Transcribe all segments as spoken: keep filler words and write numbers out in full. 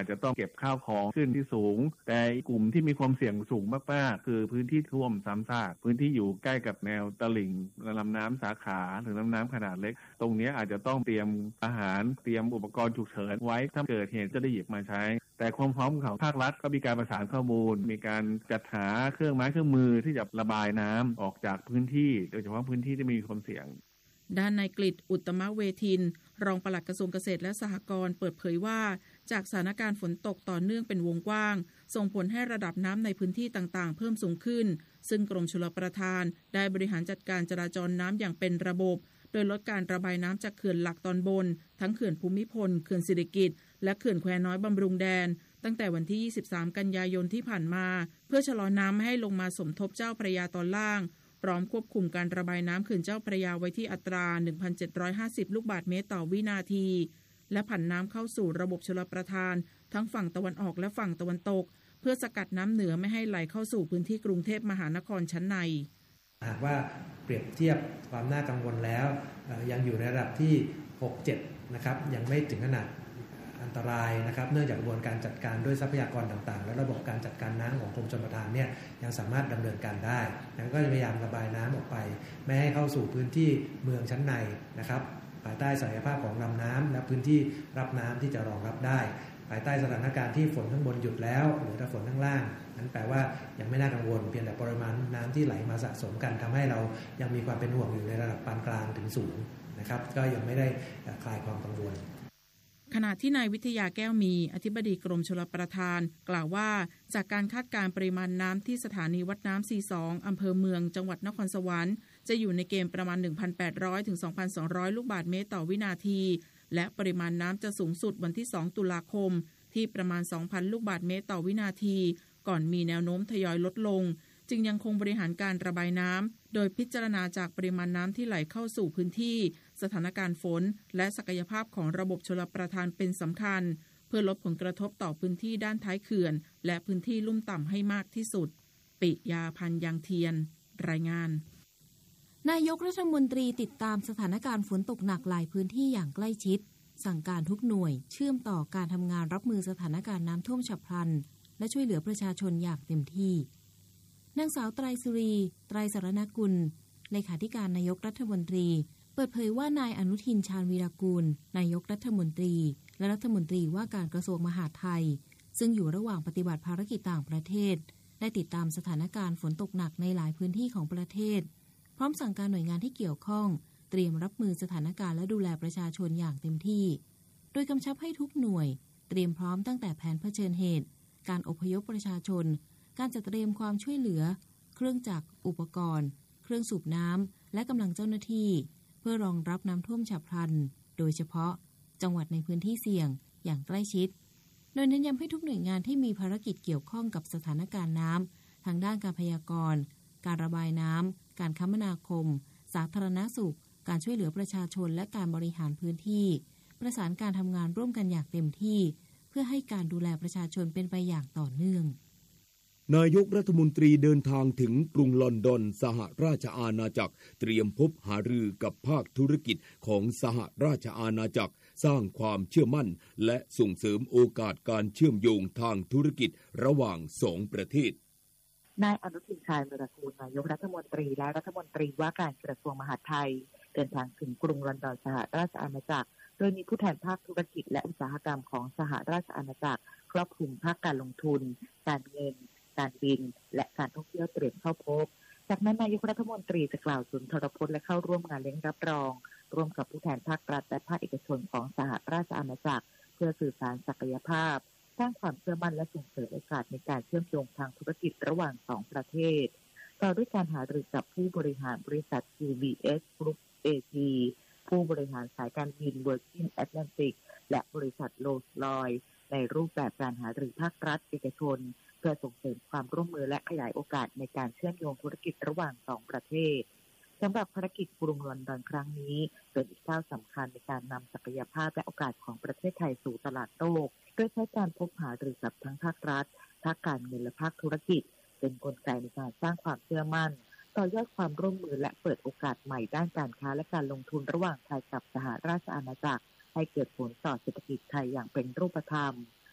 จะต้องเก็บข้าวของขึ้นที่สูงแต่กลุ่มที่มีความเสี่ยงสูงมากๆคือพื้นที่ท่วมซ้ำซากพื้นที่อยู่ใกล้กับแนวตลิ่งลำน้ำสาขาหรือลำน้ำขนาดเล็กตรงนี้อาจจะต้องเตรียมอาหารเตรียมอุปกรณ์ฉุกเฉินไว้ถ้าเกิดเหตุจะได้หยิบมาใช้แต่ความพร้อมของภาครัฐก็มีการประสานข้อมูลมีการจัดหาเครื่องไม้เครื่องมือที่จะระบายน้ำออกจากพื้นที่โดยเฉพาะพื้นที่ที่มีความเสี่ยงด้านนายกฤษอุตตมเวทินรองปลัดกระทรวงเกษตรและสหกรณ์เปิดเผยว่าจากสถานการณ์ฝนตกต่อเนื่องเป็นวงกว้างส่งผลให้ระดับน้ำในพื้นที่ต่างๆเพิ่มสูงขึ้นซึ่งกรมชลประทานได้บริหารจัดการจราจรน้ำอย่างเป็นระบบโดยลดการระบายน้ำจากเขื่อนหลักตอนบนทั้งเขื่อนภูมิพลเขื่อนสิริกิติ์และเขื่อนแควน้อยบำรุงแดนตั้งแต่วันที่ยี่สิบสามกันยายนที่ผ่านมาเพื่อชะลอน้ำไม่ให้ลงมาสมทบเจ้าพระยาตอนล่างพร้อมควบคุมการระบายน้ำเขื่อนเจ้าพระยาไว้ที่อัตรา หนึ่งพันเจ็ดร้อยห้าสิบ ลูกบาศก์เมตรต่อวินาทีและผันน้ำเข้าสู่ระบบชลประทานทั้งฝั่งตะวันออกและฝั่งตะวันตกเพื่อสกัดน้ำเหนือไม่ให้ไหลเข้าสู่พื้นที่กรุงเทพมหานครชั้นในหากว่าเปรียบเทียบความน่ากังวลแล้วยังอยู่ในระดับที่ หก เจ็ด นะครับยังไม่ถึงขนาดอันตรายนะครับเนื่องจากกระบวนการจัดการด้วยทรัพยากรต่างๆและระบบการจัดการน้ำของกรมชลประทานเนี่ยยังสามารถดำเนินการได้แล้วก็จะพยายามระบายน้ำออกไปไม่ให้เข้าสู่พื้นที่เมืองชั้นในนะครับภายใต้ศักยภาพของลำน้ำและพื้นที่รับน้ำที่จะรองรับได้ภายใต้สถานการณ์ที่ฝนข้างบนหยุดแล้วหรือถ้าฝนข้างล่างนั้นแปลว่ายังไม่น่ากังวลเพียงแต่ปริมาณน้ำที่ไหลมาสะสมกันทำให้เรายังมีความเป็นห่วงอยู่ในระดับปานกลางถึงสูงนะครับก็ยังไม่ได้คลายความกังวลขณะที่นายวิทยาแก้วมีอธิบดีกรมชลประทานกล่าวว่าจากการคาดการณ์ปริมาณน้ำที่สถานีวัดน้ำ ซี สอง อำเภอเมืองจังหวัดนครสวรรค์จะอยู่ในเกณฑ์ประมาณ หนึ่งพันแปดร้อย ถึง สองพันสองร้อย ลูกบาศก์เมตรต่อวินาทีและปริมาณน้ำจะสูงสุดวันที่สองตุลาคมที่ประมาณ สองพัน ลูกบาศก์เมตรต่อวินาทีก่อนมีแนวโน้มทยอยลดลงจึงยังคงบริหารการระบายน้ำโดยพิจารณาจากปริมาณน้ำที่ไหลเข้าสู่พื้นที่สถานการณ์ฝนและศักยภาพของระบบชลประทานเป็นสำคัญเพื่อลดผลกระทบต่อพื้นที่ด้านท้ายเขื่อนและพื้นที่ลุ่มต่ำให้มากที่สุดปิยาพันธ์ยังเทียนรายงานนายกรัฐมนตรีติดตามสถานการณ์ฝนตกหนักหลายพื้นที่อย่างใกล้ชิดสั่งการทุกหน่วยเชื่อมต่อการทำงานรับมือสถานการณ์น้ำท่วมฉับพลันและช่วยเหลือประชาชนอย่างเต็มที่นางสาวไตรสุรีไตรสรณกุลเลขาธิการนายกรัฐมนตรีเปิดเผยว่านายอนุทินชาญวีรกูลนายกรัฐมนตรีและรัฐมนตรีว่าการกระทรวงมหาดไทยซึ่งอยู่ระหว่างปฏิบัติภารกิจต่างประเทศได้ติดตามสถานการณ์ฝนตกหนักในหลายพื้นที่ของประเทศพร้อมสั่งการหน่วยงานที่เกี่ยวข้องเตรียมรับมือสถานการณ์และดูแลประชาชนอย่างเต็มที่โดยกำชับให้ทุกหน่วยเตรียมพร้อมตั้งแต่แผนเผชิญเหตุการอพยพประชาชนการจัดเตรียมความช่วยเหลือเครื่องจักรอุปกรณ์เครื่องสูบน้ำและกำลังเจ้าหน้าที่เพื่อรองรับน้ำท่วมฉับพลันโดยเฉพาะจังหวัดในพื้นที่เสี่ยงอย่างใกล้ชิดโดยเน้นย้ำให้ทุกหน่วยงานที่มีภารกิจเกี่ยวข้องกับสถานการณ์น้ำทางด้านการพยากรณ์การระบายน้ำการคมนาคมสาธารณสุขการช่วยเหลือประชาชนและการบริหารพื้นที่ประสานการทำงานร่วมกันอย่างเต็มที่เพื่อให้การดูแลประชาชนเป็นไปอย่างต่อเนื่องนายกรัฐมนตรีเดินทางถึงกรุงลอนดอนสหราชอาณาจักรเตรียมพบหารือกับภาคธุรกิจของสหราชอาณาจักรสร้างความเชื่อมั่นและส่งเสริมโอกาสการเชื่อมโยงทางธุรกิจระหว่างสองประเทศนายอนุทินชาญวีรกูลนายกรัฐมนตรีและรัฐมนตรีว่าการกระทรวงมหาดไทยเดินทางถึงกรุงลอนดอนสหราชอาณาจักรโดยมีผู้แทนภาคธุรกิจและอุตสาหกรรมของสหราชอาณาจักรครอบคลุมภาคการลงทุนการเงินการบินและการท่องเที่ยวเตรียมเข้าพบจากนั้นนายกรัฐมนตรีจะกล่าวสุนทรพจน์และเข้าร่วมงานเลี้ยงรับรองร่วมกับผู้แทนภาครัฐและภาคเอกชนของสหราชอาณาจักรเพื่อสื่อสารศักยภาพสร้างความเชื่อมั่นและส่งเสริมโอกาสในการเชื่อมโยงทางธุรกิจระหว่างสองประเทศต่อด้วยการหารือกับผู้บริหารบริษัท ที วี เอส Group เอ พี ผู้บริหารสายการบิน Virgin Atlantic และบริษัท Rolls-Royce ในรูปแบบการหารือภาครัฐเอกชนเพื่อส่งเสริมความร่วมมือและขยายโอกาสในการเชื่อมโยงธุรกิจระหว่างสองประเทศสำหรับภารกิจกรุงลอนดอนครั้งนี้เป็นอีกก้าวสำคัญในการนำศักยภาพและโอกาสของประเทศไทยสู่ตลาดโลกโดยใช้การพบหารือกับทั้งภาครัฐภาคการเงินและภาคธุรกิจเป็นกลไกในการสร้างความเชื่อมั่นต่อยอดความร่วมมือและเปิดโอกาสใหม่ด้านการค้าและการลงทุนระหว่างไทยกับสหราชอาณาจักรให้เกิดผลต่อเศรษฐกิจไทยอย่างเป็นรูปธรรม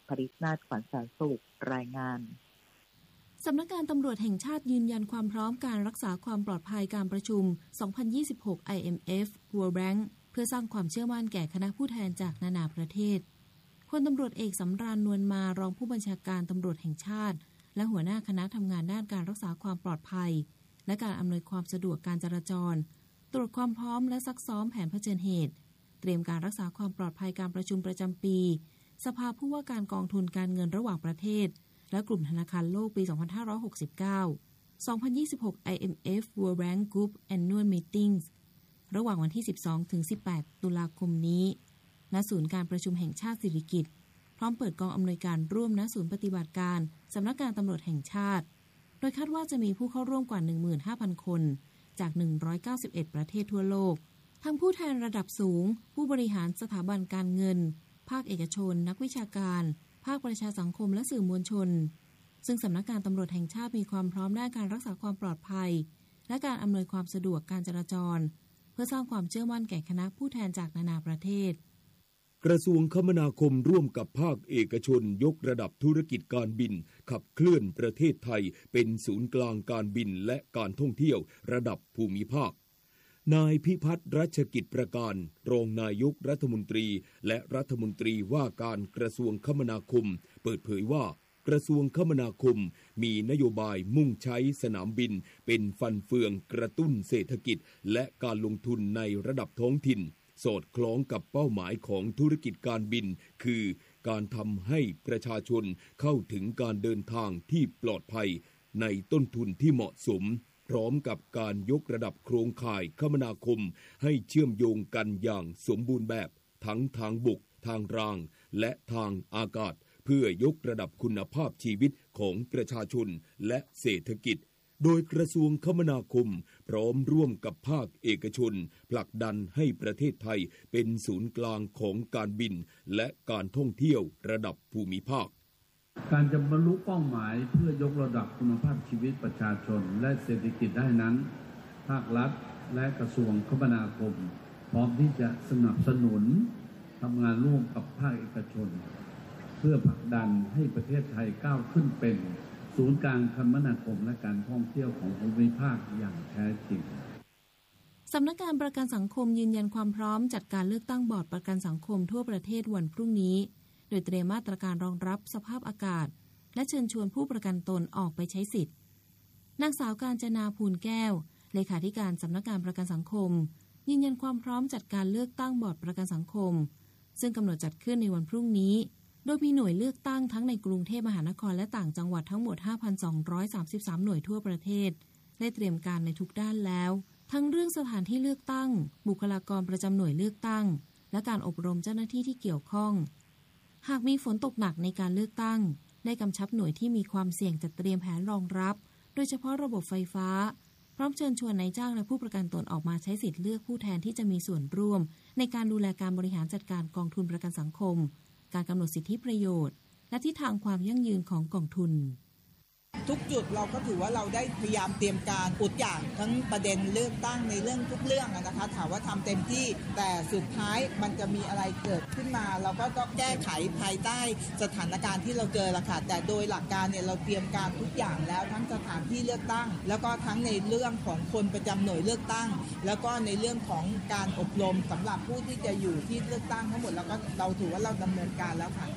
ปริศนาถขวัญแสนสุขรายงานสำนักงานตำรวจแห่งชาติยืนยันความพร้อมการรักษาความปลอดภัยการประชุม สองพันยี่สิบหก ไอ เอ็ม เอฟ World Bank เพื่อสร้างความเชื่อมั่นแก่คณะผู้แทนจากนานาประเทศพลตำรวจเอกสำราญนวลมารองผู้บัญชาการตำรวจแห่งชาติและหัวหน้าคณะทำงานด้านการรักษาความปลอดภัยและการอำนวยความสะดวกการจราจรตรวจความพร้อมและซักซ้อมแผนเผชิญเหตุเตรียมการรักษาความปลอดภัยการประชุมประจำปีสภาผู้ว่าการกองทุนการเงินระหว่างประเทศและกลุ่มธนาคารโลกปี สองพันห้าร้อยหกสิบเก้า สองพันยี่สิบหก ไอ เอ็ม เอฟ World Bank Group Annual Meetings ระหว่างวันที่ สิบสองถึงสิบแปด ตุลาคมนี้ณศูนย์การประชุมแห่งชาติสิริกิติ์พร้อมเปิดกองอำนวยการร่วมณศูนย์ปฏิบัติการสำนักงานตำรวจแห่งชาติโดยคาดว่าจะมีผู้เข้าร่วมกว่า หนึ่งหมื่นห้าพัน คนจาก หนึ่งร้อยเก้าสิบเอ็ด ประเทศทั่วโลกทั้งผู้แทนระดับสูงผู้บริหารสถาบันการเงินภาคเอกชนนักวิชาการภาคประชาสังคมและสื่อมวลชนซึ่งสำนักงานตำรวจแห่งชาติมีความพร้อมด้านการรักษาความปลอดภัยและการอำนวยความสะดวกการจราจรเพื่อสร้างความเชื่อมั่นแก่คณะผู้แทนจากนานาประเทศกระทรวงคมนาคมร่วมกับภาคเอกชนยกระดับธุรกิจการบินขับเคลื่อนประเทศไทยเป็นศูนย์กลางการบินและการท่องเที่ยวระดับภูมิภาคนายพิพัฒน์รัชกิจประการรองนายกรัฐมนตรีและรัฐมนตรีว่าการกระทรวงคมนาคมเปิดเผยว่ากระทรวงคมนาคมมีนโยบายมุ่งใช้สนามบินเป็นฟันเฟืองกระตุ้นเศรษฐกิจและการลงทุนในระดับท้องถิ่นสอดคล้องกับเป้าหมายของธุรกิจการบินคือการทำให้ประชาชนเข้าถึงการเดินทางที่ปลอดภัยในต้นทุนที่เหมาะสมพร้อมกับการยกระดับโครงข่ายคมนาคมให้เชื่อมโยงกันอย่างสมบูรณ์แบบทั้งทางบกทางรางและทางอากาศเพื่อยกระดับคุณภาพชีวิตของประชาชนและเศรษฐกิจโดยกระทรวงคมนาคมพร้อมร่วมกับภาคเอกชนผลักดันให้ประเทศไทยเป็นศูนย์กลางของการบินและการท่องเที่ยวระดับภูมิภาคการจะบรรลุเป้าหมายเพื่อยกระดับคุณภาพชีวิตประชาชนและเศรษฐกิจได้นั้นภาครัฐและกระทรวงคมนาคมพร้อมที่จะสนับสนุนทำงานร่วมกับภาคเอกชนเพื่อผลักดันให้ประเทศไทยก้าวขึ้นเป็นศูนย์กลางคมนาคมและการท่องเที่ยวของภูมิภาคอย่างแท้จริงสำนักงานประกันสังคมยืนยันความพร้อมจัดการเลือกตั้งบอร์ดประกันสังคมทั่วประเทศวันพรุ่งนี้โดยเตรียมมาตรการรองรับสภาพอากาศและเชิญชวนผู้ประกันตนออกไปใช้สิทธิ์นางสาวกาญจนาภูลแก้วเลขาธิการสำนักงานประกันสังคมยืนยันความพร้อมจัดการเลือกตั้งบอร์ดประกันสังคมซึ่งกำหนดจัดขึ้นในวันพรุ่งนี้โดยมีหน่วยเลือกตั้งทั้งในกรุงเทพมหานครและต่างจังหวัดทั้งหมด ห้าพันสองร้อยสามสิบสาม หน่วยทั่วประเทศได้เตรียมการในทุกด้านแล้วทั้งเรื่องสถานที่เลือกตั้งบุคลากรประจำหน่วยเลือกตั้งและการอบรมเจ้าหน้าที่ที่เกี่ยวข้องหากมีฝนตกหนักในการเลือกตั้งได้กำชับหน่วยที่มีความเสี่ยงจัดเตรียมแผนรองรับโดยเฉพาะระบบไฟฟ้าพร้อมเชิญชวนนายจ้างและผู้ประกันตนออกมาใช้สิทธิ์เลือกผู้แทนที่จะมีส่วนร่วมในการดูแลการบริหารจัดการกองทุนประกันสังคมการกำหนดสิทธิประโยชน์และทิศทางความยั่งยืนของกองทุนทุกจุดเราก็ถือว่าเราได้พยายามเตรียมการอุดอย่างทั้งประเด็นเลือกตั้งในเรื่องทุกเรื่องนะคะถามว่าทำเต็มที่แต่สุดท้ายมันจะมีอะไรเกิดขึ้นมาเราก็ต้องแก้ไขภายใต้สถานการณ์ที่เราเจอละค่ะแต่โดยหลักการเนี่ยเราเตรียมการทุกอย่างแล้วทั้งสถานที่เลือกตั้งแล้วก็ทั้งในเรื่องของคนประจำหน่วยเลือกตั้งแล้วก็ในเรื่องของการอบรมสำหรับผู้ที่จะอยู่ที่เลือกตั้งทั้งหมดแล้วก็เราถือว่าเราดำเนินการแล้วค่ะ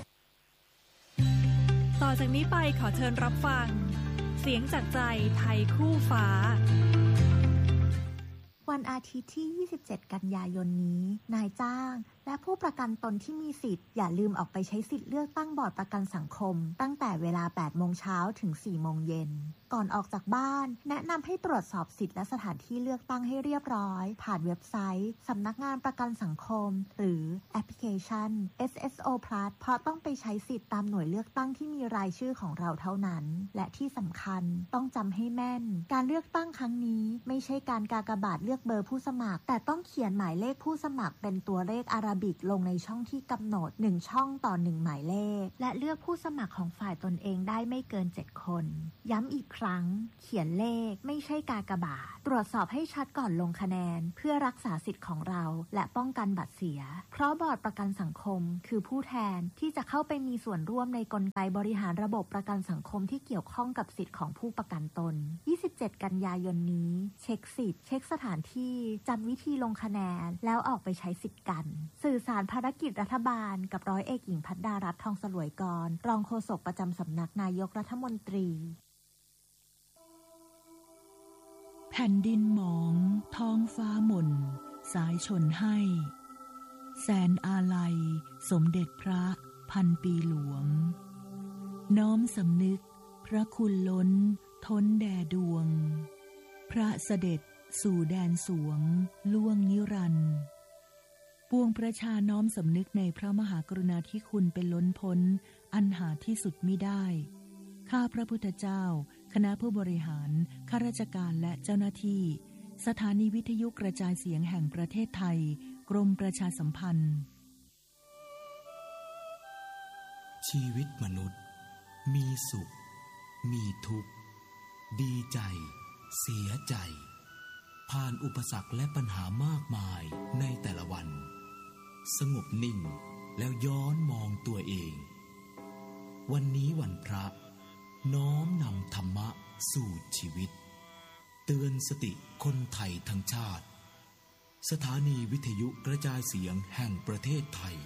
ต่อจากนี้ไปขอเชิญรับฟังเสียงจากใจไทยคู่ฟ้าวันอาทิตย์ที่ ยี่สิบเจ็ด กันยายนนี้นายจ้างและผู้ประกันตนที่มีสิทธิ์อย่าลืมออกไปใช้สิทธิ์เลือกตั้งบอร์ดประกันสังคมตั้งแต่เวลา แปดโมงเช้าถึง สี่โมงเย็นก่อนออกจากบ้านแนะนำให้ตรวจสอบสิทธิ์และสถานที่เลือกตั้งให้เรียบร้อยผ่านเว็บไซต์สำนักงานประกันสังคมหรือแอปพลิเคชัน เอส เอส โอ Plus เพราะต้องไปใช้สิทธิ์ตามหน่วยเลือกตั้งที่มีรายชื่อของเราเท่านั้นและที่สำคัญต้องจำให้แม่นการเลือกตั้งครั้งนี้ไม่ใช่การกากบาทเลือกเบอร์ผู้สมัครแต่ต้องเขียนหมายเลขผู้สมัครเป็นตัวเลขอาราบิกลงในช่องที่กำหนดหนึ่งช่องต่อหนึ่งหมายเลขและเลือกผู้สมัครของฝ่ายตนเองได้ไม่เกินเจ็ดคนย้ำอีกครั้งเขียนเลขไม่ใช่กากบาทตรวจสอบให้ชัดก่อนลงคะแนนเพื่อรักษาสิทธิ์ของเราและป้องกันบัตรเสียเพราะบอร์ดประกันสังคมคือผู้แทนที่จะเข้าไปมีส่วนร่วมในกลไกบริหารระบบประกันสังคมที่เกี่ยวข้องกับสิทธิ์ของผู้ประกันตนยี่สิบเจ็ดกันยายนนี้เช็คสิทธิ์เช็คสถานที่จำวิธีลงคะแนนแล้วออกไปใช้สิทธิ์กันสื่อสารภารกิจรัฐบาลกับร้อยเอกหญิงพัฒดารัตน์ทองสลวยกรรองโฆษกประจำสำนักนายกรัฐมนตรีแผ่นดินหมองท้องฟ้าหม่นสายชนให้แสนอาลัยสมเด็จพระพันปีหลวงน้อมสำนึกพระคุณล้นท้นแด่ดวงพระเสด็จสู่แดนสวงล่วงนิรันดร์ปวงประชาน้อมสำนึกในพระมหากรุณาธิคุณเป็นล้นพ้นอันหาที่สุดมิได้ข้าพระพุทธเจ้าคณะผู้บริหารข้าราชการและเจ้าหน้าที่สถานีวิทยุกระจายเสียงแห่งประเทศไทยกรมประชาสัมพันธ์ชีวิตมนุษย์มีสุขมีทุกข์ดีใจเสียใจผ่านอุปสรรคและปัญหามากมายในแต่ละวันสงบนิ่งแล้วย้อนมองตัวเองวันนี้วันพระน้อมนำธรรมะสู่ชีวิตเตือนสติคนไทยทั้งชาติสถานีวิทยุกระจายเสียงแห่งประเทศไทย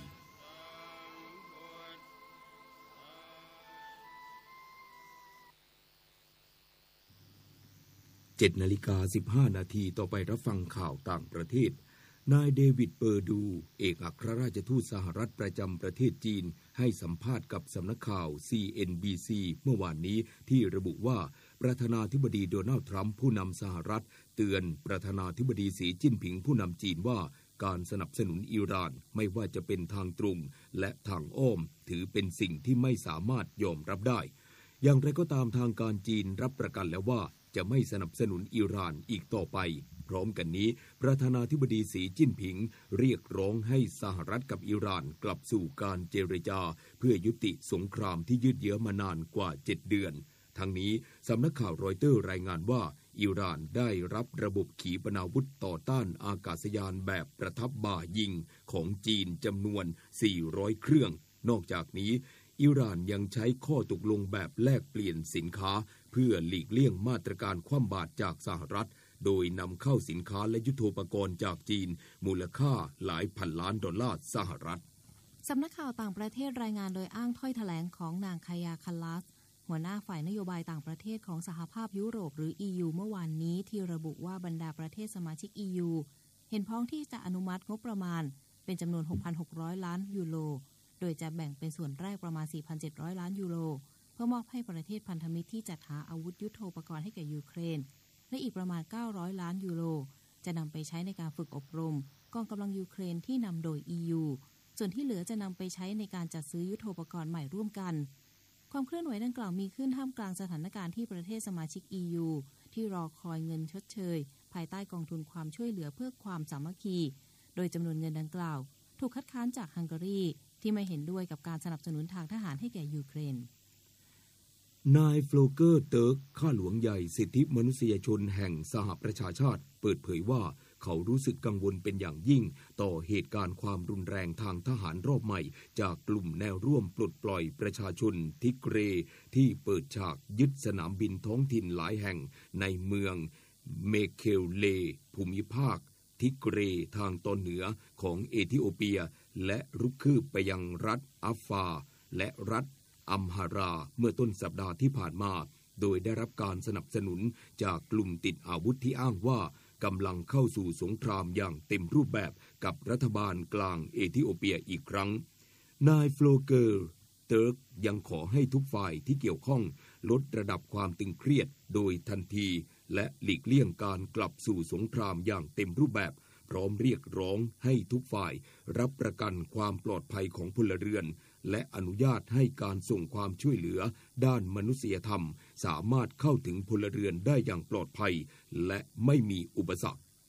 เจ็ดนาฬิกาสิบห้านาทีต่อไปรับฟังข่าวต่างประเทศนายเดวิดเปอร์ดูเอกอัครราชทูตสหรัฐประจำประเทศจีนให้สัมภาษณ์กับสำนักข่าว ซี เอ็น บี ซี เมื่อวานนี้ที่ระบุว่าประธานาธิบดีโดนัลด์ทรัมป์ผู้นำสหรัฐเตือนประธานาธิบดีสีจิ้นผิงผู้นำจีนว่าการสนับสนุนอิหร่านไม่ว่าจะเป็นทางตรงและทางอ้อมถือเป็นสิ่งที่ไม่สามารถยอมรับได้อย่างไรก็ตามทางการจีนรับประกันแล้วว่าจะไม่สนับสนุนอิหร่านอีกต่อไปพร้อมกันนี้ประธานาธิบดีสีจิ้นผิงเรียกร้องให้สหรัฐกับอิหร่านกลับสู่การเจรจาเพื่อยุติสงครามที่ยืดเยื้อมานานกว่าเจ็ดเดือนทั้งนี้สำนักข่าวรอยเตอร์รายงานว่าอิหร่านได้รับระบบขีปนาวุธต่อต้านอากาศยานแบบประทับบ่ายิงของจีนจำนวนสี่ร้อยเครื่องนอกจากนี้อิหร่านยังใช้ข้อตกลงแบบแลกเปลี่ยนสินค้าเพื่อหลีกเลี่ยงมาตรการคว่ำบาตรจากสหรัฐโดยนำเข้าสินค้าและยุทโธปกรณ์จากจีนมูลค่าหลายพันล้านดอลลาร์สหรัฐสำนักข่าวต่างประเทศรายงานโดยอ้างถ้อยแถลงของนางคายาคัลลัสหัวหน้าฝ่ายนโยบายต่างประเทศของสหภาพยุโรปหรือ อี ยู เมื่อวานนี้ที่ระบุว่าบรรดาประเทศสมาชิก อี ยู เห็นพ้องที่จะอนุมัติงบประมาณเป็นจำนวน หกพันหกร้อย ล้านยูโรโดยจะแบ่งเป็นส่วนแรกประมาณ สี่พันเจ็ดร้อย ล้านยูโรเพื่อมอบให้ประเทศพันธมิตรที่จัดหาอาวุธยุทโธปกรณ์ให้แก่ยูเครนและอีกประมาณเก้าร้อยล้านยูโรจะนำไปใช้ในการฝึกอบรมกองกำลังยูเครนที่นำโดย อี ยู ส่วนที่เหลือจะนำไปใช้ในการจัดซื้อยุทโธปกรณ์ใหม่ร่วมกันความเคลื่อนไหวดังกล่าวมีขึ้นท่ามกลางสถานการณ์ที่ประเทศสมาชิก อี ยู ที่รอคอยเงินชดเชยภายใต้กองทุนความช่วยเหลือเพื่อความสามัคคีโดยจำนวนเงินดังกล่าวถูกคัดค้านจากฮังการีที่ไม่เห็นด้วยกับการสนับสนุนทางทหารให้แก่ยูเครนนายโฟลเกอร์เติร์กข้าหลวงใหญ่สิทธิมนุษยชนแห่งสหประชาชาติเปิดเผยว่าเขารู้สึกกังวลเป็นอย่างยิ่งต่อเหตุการณ์ความรุนแรงทางทหารรอบใหม่จากกลุ่มแนวร่วมปลดปล่อยประชาชนทิเกเรที่เปิดฉากยึดสนามบินท้องถิ่นหลายแห่งในเมืองเมเคลเลภูมิภาคทิเกเรทางตอนเหนือของเอธิโอเปียและรุกคืบไปยังรัฐอัฟฟาและรัฐอัมฮาราเมื่อต้นสัปดาห์ที่ผ่านมาโดยได้รับการสนับสนุนจากกลุ่มติดอาวุธที่อ้างว่ากำลังเข้าสู่สงครามอย่างเต็มรูปแบบกับรัฐบาลกลางเอธิโอเปียอีกครั้งนายโฟลเกอร์เติร์กยังขอให้ทุกฝ่ายที่เกี่ยวข้องลดระดับความตึงเครียดโดยทันทีและหลีกเลี่ยงการกลับสู่สงครามอย่างเต็มรูปแบบพร้อมเรียกร้องให้ทุกฝ่ายรับประกันความปลอดภัยของพลเรือนและอนุญาตให้การส่งความช่วยเหลือด้านมนุษยธรรมสามารถเข้าถึงพลเรือนได้อย่างปลอดภัยและไม่มีอุปสรรค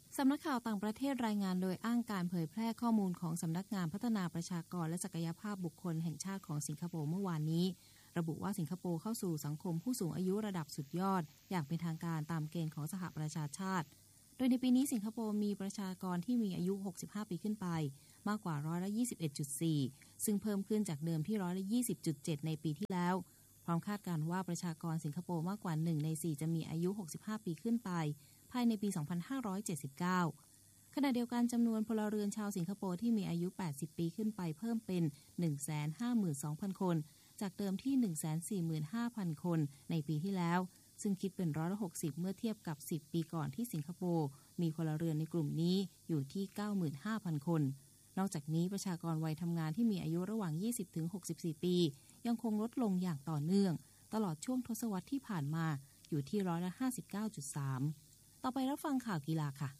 สำนักข่าวต่างประเทศรายงานโดยอ้างการเผยแพร่ข้อมูลของสำนักงานพัฒนาประชากรและศักยภาพบุคคลแห่งชาติของสิงคโปร์เมื่อวานนี้ระบุว่าสิงคโปร์เข้าสู่สังคมผู้สูงอายุระดับสุดยอดอย่างเป็นทางการตามเกณฑ์ของสหประชาชาติโดยในปีนี้สิงคโปร์มีประชากรที่มีอายุหกสิบห้าปีขึ้นไปมากกว่าร้อยละ ยี่สิบเอ็ดจุดสี่ ซึ่งเพิ่มขึ้นจากเดิมที่ร้อยละ ยี่สิบจุดเจ็ด ในปีที่แล้วพร้อมคาดการณ์ว่าประชากรสิงคโปร์มากกว่าหนึ่งในสี่จะมีอายุหกสิบห้าปีขึ้นไปภายในปีสองพันห้าร้อยเจ็ดสิบเก้าขณะเดียวกันจำนวนพลเรือนชาวสิงคโปร์ที่มีอายุแปดสิบปีขึ้นไปเพิ่มเป็น หนึ่งแสนห้าหมื่นสองพัน คนจากเดิมที่ หนึ่งแสนสี่หมื่นห้าพัน คนในปีที่แล้วซึ่งคิดเป็นร้อยละหกสิบเมื่อเทียบกับสิบปีก่อนที่สิงคโปร์มีพลเรือนในกลุ่มนี้อยู่ที่ เก้าหมื่นห้าพัน คนนอกจากนี้ประชากรวัยทำงานที่มีอายุระหว่าง ยี่สิบถึงหกสิบสี่ ปียังคงลดลงอย่างต่อเนื่องตลอดช่วงทศวรรษที่ผ่านมาอยู่ที่ร้อยละ ห้าสิบเก้าจุดสาม ต่อไปรับฟังข่าวกีฬาค่ะ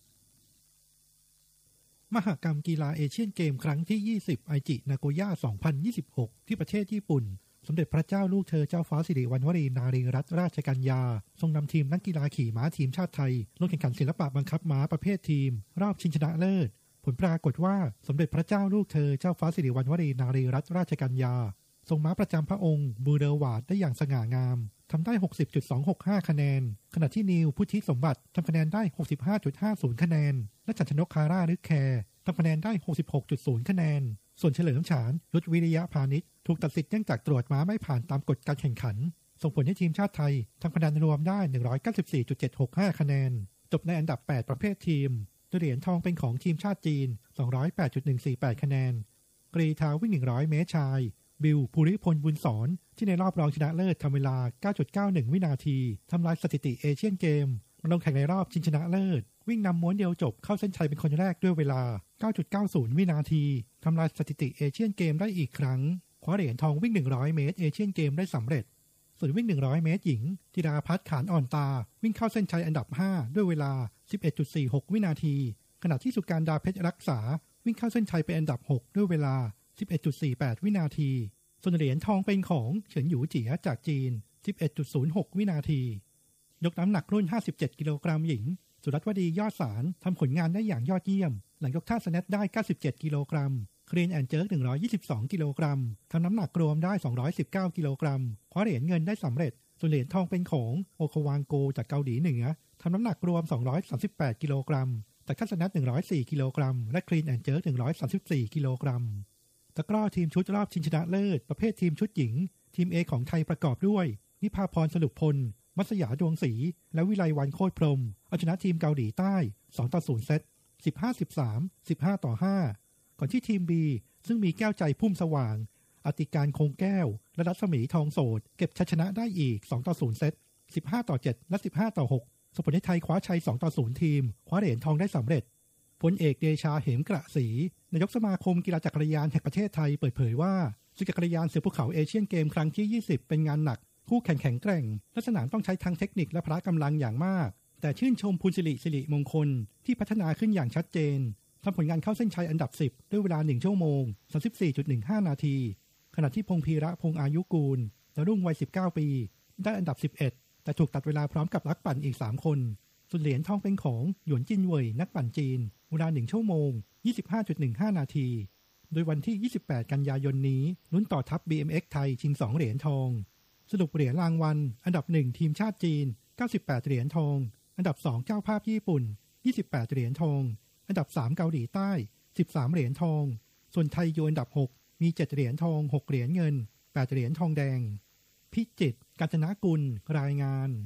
มหกรรมกีฬาเอเชียนเกมครั้งที่ยี่สิบไอจินาโกย่าสองพันยี่สิบหกที่ประเทศญี่ปุ่นสมเด็จพระเจ้าลูกเธอเจ้าฟ้าสิริวัณวรีนารีรัตนราชกัญญาทรงนำทีมนักกีฬาขี่ม้าทีมชาติไทยลงแข่งขันศิลปะบังคับม้าประเภททีมรอบชิงชนะเลิศผลปรากฏว่าสมเด็จพระเจ้าลูกเธอเจ้าฟ้าสิริวัณวรีนารีรัตนราชกัญญาทรงม้าประจำพระองค์บูเดอร์วาร์ดได้อย่างสง่างามทำได้ หกสิบจุดสองหกห้า คะแนนขณะที่นิวพุทธิสมบัติทำคะแนนได้ หกสิบห้าจุดห้าศูนย์ คะแนนและจันทนกคาร่าลึกแคร์ทำคะแนนได้ หกสิบหกจุดศูนย์ คะแนนส่วนเฉลิมฉานยุทธวิริยะพาณิชย์ถูกตัดสิทธิ์เนื่องจากตรวจม้าไม่ผ่านตามกฎการแข่งขันส่งผลให้ทีมชาติไทยทำคะแนนรวมได้ หนึ่งร้อยเก้าสิบสี่จุดเจ็ดหกห้า คะแนนจบในอันดับแปดประเภททีมโดยเหรียญทองเป็นของทีมชาติจีน สองร้อยแปดจุดหนึ่งสี่แปด คะแนนกรีฑาวิ่งหนึ่งร้อยเมตรชายบิลภูริพลบุญสอนที่ในรอบรองชนะเลิศทำเวลา เก้าจุดเก้าหนึ่ง วินาทีทำลายสถิติเอเชียนเกมมาลงแข่งในรอบชิงชนะเลิศวิ่งนำม้วนเดียวจบเข้าเส้นชัยเป็นคนแรกด้วยเวลา เก้าจุดเก้าศูนย์ วินาทีทำลายสถิติเอเชียนเกมได้อีกครั้งคว้าเหรียญทองวิ่งหนึ่งร้อยเมตรเอเชียนเกมได้สำเร็จส่วนวิ่งหนึ่งร้อยเมตรหญิงธิดาภัทรขานอ่อนตาวิ่งเข้าเส้นชัยอันดับห้าด้วยเวลา สิบเอ็ดจุดสี่หก วินาทีขณะที่สุการดาเพชรรักษาวิ่งเข้าเส้นชัยเป็นอันดับหกด้วยเวลา สิบเอ็ดจุดสี่แปด วินาทีส่วนเหรียญทองเป็นของเฉินหยูเจี๋ยจากจีน สิบเอ็ดจุดศูนย์หก วินาทียกน้ำหนักรุ่นห้าสิบเจ็ดกิโลกรัมหญิงสุรัตน์วดียอดสารทำผลงานได้อย่างยอดเยี่ยมหลังยกท่าสแนทได้เก้าสิบเจ็ดกิโลกรัมคลีนแอนด์เจิร์กหนึ่งร้อยยี่สิบสองกิโลกรัมทำน้ำหนักรวมได้สองร้อยสิบเก้ากิโลกรัมคว้าเหรียญเงินได้สำเร็จส่วนเหรียญทองเป็นของโอคาวางโกจากเกาหลีเหนือทำน้ำหนักรวมสองร้อยสามสิบแปดกิโลกรัมจากท่าสแนทหนึ่งร้อยสี่กิโลกรัมและคลีนแอนด์เจิร์กหนึ่งร้อยสามสิบสี่กิโลกรัมตะกร้อทีมชุดรอบชิงชนะเลิศประเภททีมชุดหญิงทีม A ของไทยประกอบด้วยนิพาพรสรุปพลมัสยาดวงศรีและวิไลวรรณโคตรพรหมเอาชนะทีมเกาหลีใต้สองต่อศูนย์เซต สิบห้า สิบสาม สิบห้าต่อห้าก่อนที่ทีม B ซึ่งมีแก้วใจพุ่มสว่างอติการคงแก้วและรัศมีทองโสดเก็บชัยชนะได้อีกสองต่อศูนย์เซต สิบห้าต่อเจ็ดและสิบห้าต่อหกส่งผลให้ไทยคว้าชัยสองต่อศูนย์ทีมคว้าเหรียญทองได้สำเร็จพลเอกเดชาเหมกระศรีนายกสมาคมกีฬาจักรยานแห่งประเทศไทยเปิดเผยว่าศึกจักรยานเสือภูเขาเอเชียนเกมครั้งที่ยี่สิบเป็นงานหนักคู่แข่งแข็งแกร่งและสนามต้องใช้ทั้งเทคนิคและพละกำลังอย่างมากแต่ชื่นชมภูลสิริสิริมงคลที่พัฒนาขึ้นอย่างชัดเจนทำผลงานเข้าเส้นชัยอันดับสิบด้วยเวลาหนึ่งชั่วโมง สามสิบสี่จุดหนึ่งห้า นาทีขณะที่พงษ์พีระพงษ์อายุกูลดาวรุ่งวัยสิบเก้าปีได้อันดับสิบเอ็ดแต่ถูกตัดเวลาพร้อมกับนักปั่นอีกสามคนส่วนเหรียญทองเป็นของหยวนจินเว่ยนักปั่นจีนเวลาหนึ่งชั่วโมง ยี่สิบห้าจุดหนึ่งห้า นาทีโดยวันที่ยี่สิบแปดกันยายนนี้ลุ้นต่อทัพ บี เอ็ม เอ็กซ์ ไทยชิงสองเหรียญทองสรุปเหรียญรางวัลอันดับหนึ่งทีมชาติจีนเก้าสิบแปดเหรียญทองอันดับสองเจ้าภาพญี่ปุ่นยี่สิบแปดเหรียญทองอันดับสามเกาหลีใต้สิบสามเหรียญทองส่วนไทยอยู่อันดับหกมีเจ็ดเหรียญทองหกเหรียญเงินแปดเหรียญทองแดงพิจิตรกาญจนกุลรายงาน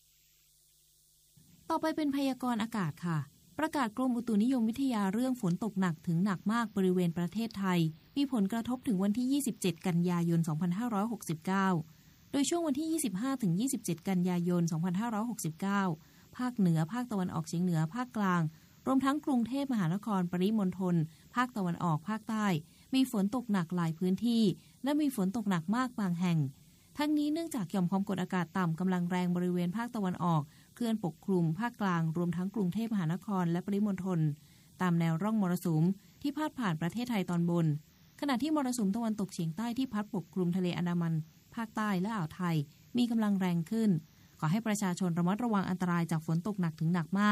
ต่อไปเป็นพยากรณ์อากาศค่ะประกาศกรมอุตุนิยมวิทยาเรื่องฝนตกหนักถึงหนักมากบริเวณประเทศไทยมีผลกระทบถึงวันที่ยี่สิบเจ็ดกันยายนสองพันห้าร้อยหกสิบเก้าโดยช่วงวันที่ยี่สิบห้าถึงยี่สิบเจ็ดกันยายนสองพันห้าร้อยหกสิบเก้าภาคเหนือภาคตะวันออกเฉียงเหนือภาคกลางรวมทั้งกรุงเทพมหานครปริมณฑลภาคตะวันออกภาคใต้มีฝนตกหนักหลายพื้นที่และมีฝนตกหนักมากบางแห่งทั้งนี้เนื่องจากหย่อมความกดอากาศต่ำกำลังแรงบริเวณภาคตะวันออกเคลื่อนปกคลุมภาคกลางรวมทั้งกรุงเทพมหานครและปริมณฑลตามแนวร่องมรสุมที่พาดผ่านประเทศไทยตอนบนขณะที่มรสุมตะวันตกเฉียงใต้ที่พัดปกคลุมทะเลอันดามันภาคใต้และอ่าวไทยมีกำลังแรงขึ้นขอให้ประชาชนระมัดระวังอันตรายจากฝนตกหนักถึงหนักมาก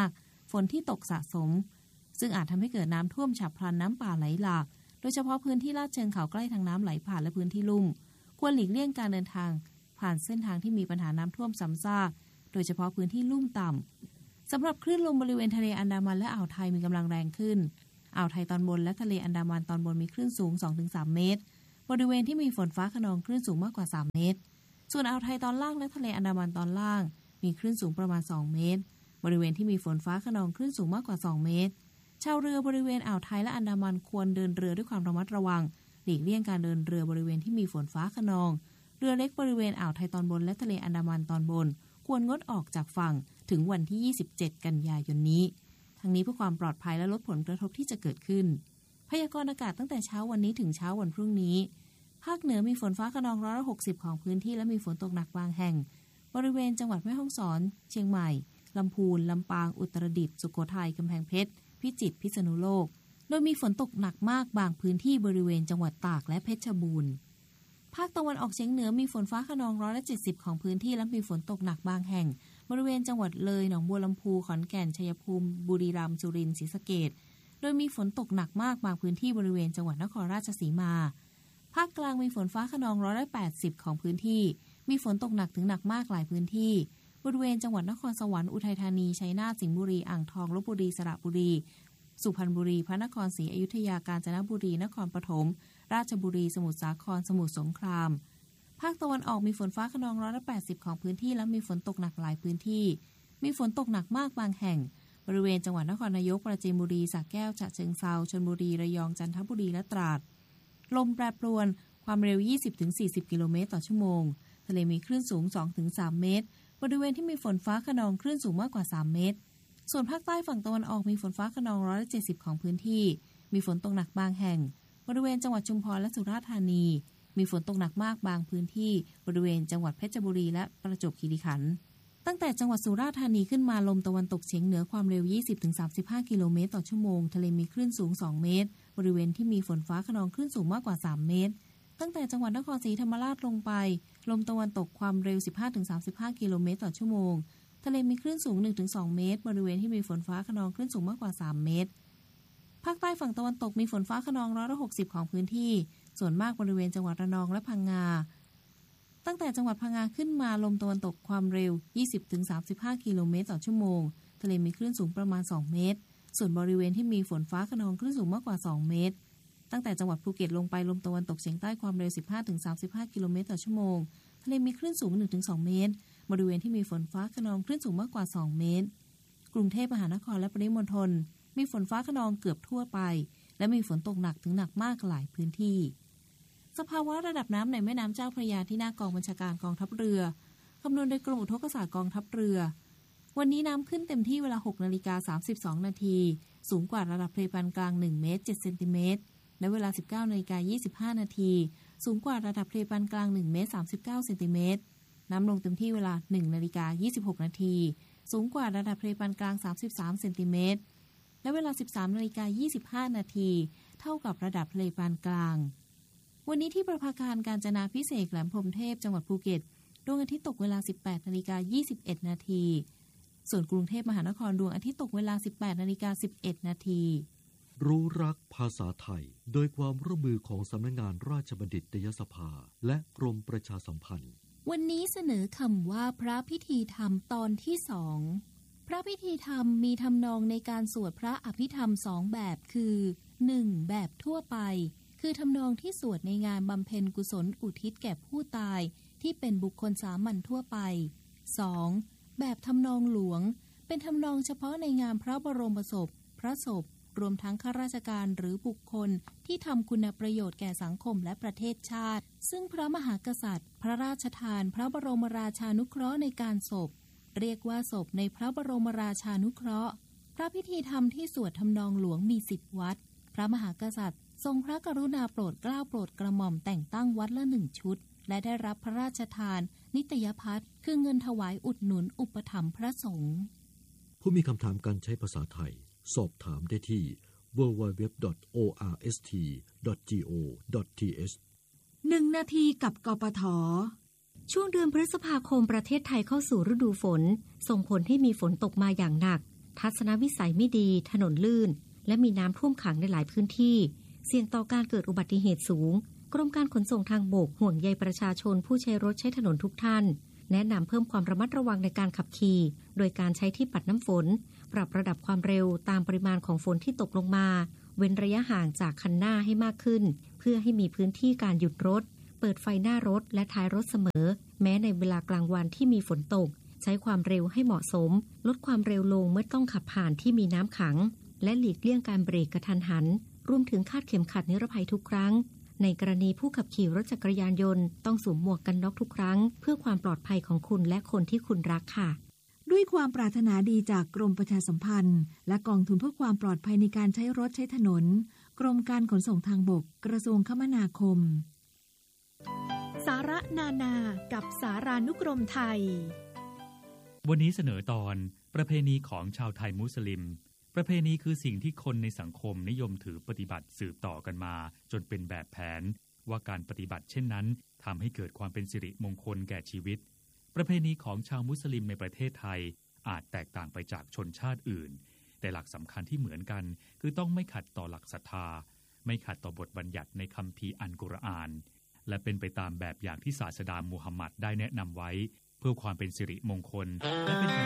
ฝนที่ตกสะสมซึ่งอาจทำให้เกิดน้ำท่วมฉับพลันน้ำป่าไหลหลากโดยเฉพาะพื้นที่ลาดเชิงเขาใกล้ทางน้ำไหลผ่านและพื้นที่ลุ่มควรหลีกเลี่ยงการเดินทางผ่านเส้นทางที่มีปัญหาน้ำท่วมซ้ำซากโดยเฉพาะพื้นที่ลุ่มต่ำสำหรับคลื่นลมบริเวณทะเลอันดามันและอ่าวไทยมีกำลังแรงขึ้นอ่าวไทยตอนบนและทะเลอันดามันตอนบนมีคลื่นสูง สองถึงสาม เมตรบริเวณที่มีฝนฟ้าคะนองคลื่นสูงมากกว่าสามเมตรส่วนอ่าวไทยตอนล่างและทะเลอันดามันตอนล่างมีคลื่นสูงประมาณสองเมตรบริเวณที่มีฝนฟ้าคะนองคลื่นสูงมากกว่าสองเมตรชาวเรือบริเวณอ่าวไทยและอันดามันควรเดินเรือด้วยความระมัดระวังหลีกเลี่ยงการเดินเรือบริเวณที่มีฝนฟ้าคะนองเรือเล็กบริเวณอ่าวไทยตอนบนและทะเลอันดามันตอนบนควรงดออกจากฝั่งถึงวันที่ยี่สิบเจ็ดกันยายนนี้ทั้งนี้เพื่อความปลอดภัยและลดผลกระทบที่จะเกิดขึ้นพยากรณ์อากาศตั้งแต่เช้าวันนี้ถึงเช้าวันพรุ่งนี้ภาคเหนือมีฝนฟ้าคะนองร้อยละหกสิบของพื้นที่และมีฝนตกหนักบางแห่งบริเวณจังหวัดแม่ฮ่องสอนเชียงใหม่ลำพูนลำปางอุตรดิตถ์สุโขทัยกำแพงเพชรพิจิตรพิษณุโลกโดยมีฝนตกหนักมากบางพื้นที่บริเวณจังหวัดตากและเพชรบูรณ์ภาคตะวันออกเฉียงเหนือมีฝนฟ้าคะนองร้อยละเจ็ดสิบของพื้นที่และมีฝนตกหนักบางแห่งบริเวณจังหวัดเลยหนองบัวลำพูขอนแก่นชัยภูมิบุรีรัมย์สุรินทร์ศรีสะเกษโดยมีฝนตกหนักมากบางพื้นที่บริเวณจังหวัดนครราชสีมาภาคกลางมีฝนฟ้าคะนองร้อยละแปดสิบของพื้นที่มีฝนตกหนักถึงหนักมากหลายพื้นที่บริเวณจังหวัดนครสวรรค์อุทัยธานีชัยนาทสิงห์บุรีอ่างทองลพบุรีสระบุรีสุพรรณบุรีพระนครศรีอยุธยากาญจนบุรีนครปฐมราชบุรีสมุทรสาครสมุทรสงครามภาคตะวันออกมีฝนฟ้าคะนองร้อยละแปดสิบของพื้นที่และมีฝนตกหนักหลายพื้นที่มีฝนตกหนักมากบางแห่งบริเวณจังหวัดนครนายกปราจีนบุรีสระแก้วฉะเชิงเทราชลบุรีระยองจันทบุรีและตราดลมแปรปรวนความเร็ว ยี่สิบถึงสี่สิบ กิโลเมตรต่อชั่วโมงทะเลมีคลื่นสูง สองถึงสาม เมตรบริเวณที่มีฝนฟ้าคะนองคลื่นสูงมากกว่าสามเมตรส่วนภาคใต้ฝั่งตะวันออกมีฝนฟ้าคะนองร้อยละเจ็ดสิบของพื้นที่มีฝนตกหนักบางแห่งบริเวณจังหวัดชุมพรและสุราษฎร์ธานีมีฝนตกหนักมากบางพื้นที่บริเวณจังหวัดเพชรบุรีและประจวบคีรีขันธ์ตั้งแต่จังหวัดสุราษฎร์ธานีขึ้นมาลมตะวันตกเฉียงเหนือความเร็ว ยี่สิบถึงสามสิบห้า กิโลเมตรต่อชั่วโมงทะเลมีคลื่นสูงสองเมตรบริเวณที่มีฝนฟ้าคะนองคลื่นสูงมากกว่าสามเมตรตั้งแต่จังหวัดนครศรีธรรมราชลงไปลมตะวันตกความเร็ว สิบห้าถึงสามสิบห้า กิโลเมตรต่อชั่วโมงทะเลมีคลื่นสูง หนึ่งถึงสอง เมตรบริเวณที่มีฝนฟ้าคะนองคลื่นสูงมากกว่าสามเมตรภาคใต้ฝั่งตะวันตกมีฝนฟ้าคะนองร้อยละหกสิบของพื้นที่ส่วนมากบริเวณจังหวัดระนองและพังงาตั้งแต่จังหวัดพังงาขึ้นมาลมตะวันตกความเร็ว ยี่สิบถึงสามสิบห้า กิโลเมตรต่อชั่วโมงทะเลมีคลื่นสูงประมาณสองเมตรส่วนบริเวณที่มีฝนฟ้าคะนองคลื่นสูงมากกว่าสองเมตรตั้งแต่จังหวัดภูเก็ตลงไปลมตะวันตกเฉียงใต้ความเร็ว สิบห้าถึงสามสิบห้า กิโลเมตรต่อชั่วโมงทะเลมีคลื่นสูง หนึ่งถึงสอง เมตรบริเวณที่มีฝนฟ้าคะนองคลื่นสูงมากกว่าสองเมตรกรุงเทพมหานครและปริมณฑลมีฝนฟ้าคะนองเกือบทั่วไปและมีฝนตกหนักถึงหนักมากหลายพื้นที่สภาวะระดับน้ำในแม่น้ำเจ้าพระยาที่หน้ากองบัญชาการกองทัพเรือคำนวณโดยกรมอุทกศาสตร์กองทัพเรือวันนี้น้ำขึ้นเต็มที่เวลา หกนาฬิกาสามสิบสอง นาทีสูงกว่าระดับทะเลปานกลางหนึ่งเมตรเจ็ดเซนติเมตรและเวลา สิบเก้านาฬิกายี่สิบห้า นาทีสูงกว่าระดับทะเลปานกลางหนึ่งเมตรสามสิบเก้าเซนติเมตรน้ำลงเต็มที่เวลา หนึ่งนาฬิกายี่สิบหก นาทีสูงกว่าระดับทะเลปานกลางสามสิบสามเซนติเมตรและเวลา สิบสามนาฬิกายี่สิบห้า นาทีเท่ากับระดับทะเลปานกลางวันนี้ที่ประภาคารกาญจนาภิเษกแหลมพรหมเทพจังหวัดภูเก็ตดวงอาทิตย์ตกเวลา สิบแปดนาฬิกายี่สิบเอ็ด นาทีส่วนกรุงเทพมหานครดวงอาทิตย์ตกเวลา สิบแปดนาฬิกาสิบเอ็ด นาทีรู้รักภาษาไทยโดยความร่วมมือของสำนักงานราชบัณฑิตยสภาและกรมประชาสัมพันธ์วันนี้เสนอคำว่าพระพิธีธรรมตอนที่สองพระพิธีธรรมมีทำนองในการสวดพระอภิธรรมสองแบบคือ หนึ่ง แบบทั่วไปคือทำนองที่สวดในงานบำเพ็ญกุศลอุทิศแก่ผู้ตายที่เป็นบุคคลสามัญทั่วไป สอง แบบทำนองหลวงเป็นทำนองเฉพาะในงานพระบรมศพพระศพรวมทั้งข้าราชการหรือบุคคลที่ทำคุณประโยชน์แก่สังคมและประเทศชาติซึ่งพระมหากษัตริย์พระราชทานพระบรมราชานุเคราะห์ในการศพเรียกว่าศพในพระบรมราชานุเคราะห์พระพิธีธรรมที่สวดทำนองหลวงมีสิบวัดพระมหากษัตริย์ทรงพระกรุณาโปรดเกล้าโปรดกระหม่อมแต่งตั้งวัดละหนึ่งชุดและได้รับพระราชทานนิตยพัฒน์คือเงินถวายอุดหนุนอุปถัมภ์พระสงฆ์ผู้มีคำถามการใช้ภาษาไทยสอบถามได้ที่ ดับเบิลยู ดับเบิลยู ดับเบิลยู ดอท โอ อาร์ เอส ที ดอท จี โอ ดอท ที เอชหนึ่งนาทีกับกปท.ช่วงเดือนพฤษภาคมประเทศไทยเข้าสู่ฤดูฝนส่งผลให้มีฝนตกมาอย่างหนักทัศนวิสัยไม่ดีถนนลื่นและมีน้ำท่วมขังในหลายพื้นที่เสี่ยงต่อการเกิดอุบัติเหตุสูงกรมการขนส่งทางบกห่วงใยประชาชนผู้ใช้รถใช้ถนนทุกท่านแนะนำเพิ่มความระมัดระวังในการขับขี่โดยการใช้ที่ปัดน้ำฝนปรับระดับความเร็วตามปริมาณของฝนที่ตกลงมาเว้นระยะห่างจากคันหน้าให้มากขึ้นเพื่อให้มีพื้นที่การหยุดรถเปิดไฟหน้ารถและท้ายรถเสมอแม้ในเวลากลางวันที่มีฝนตกใช้ความเร็วให้เหมาะสมลดความเร็วลงเมื่อต้องขับผ่านที่มีน้ำขังและหลีกเลี่ยงการเบรกกระทันหันรวมถึงคาดเข็มขัดนิรภัยทุกครั้งในกรณีผู้ขับขี่รถจักรยานยนต์ต้องสวมหมวกกันน็อกทุกครั้งเพื่อความปลอดภัยของคุณและคนที่คุณรักค่ะด้วยความปรารถนาดีจากกรมประชาสัมพันธ์และกองทุนเพื่อความปลอดภัยในการใช้รถใช้ถนนกรมการขนส่งทางบกกระทรวงคมนาคมสาระนานากับสารานุกรมไทยวันนี้เสนอตอนประเพณีของชาวไทยมุสลิมประเพณีคือสิ่งที่คนในสังคมนิยมถือปฏิบัติสืบต่อกันมาจนเป็นแบบแผนว่าการปฏิบัติเช่นนั้นทำให้เกิดความเป็นสิริมงคลแก่ชีวิตประเพณีของชาวมุสลิมในประเทศไทยอาจแตกต่างไปจากชนชาติอื่นแต่หลักสำคัญที่เหมือนกันคือต้องไม่ขัดต่อหลักศรัทธาไม่ขัดต่อบทบัญญัติในคัมภีร์อัลกุรอานและเป็นไปตามแบบอย่างที่ศาสดามูฮัมหมัดได้แนะนำไว้เพื่อความเป็นสิริมงคลและเป็น